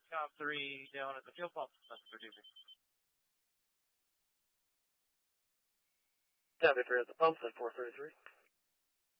Com 3 down at the fuel pump. Message reducing. Copy 3 at the pumps at 433.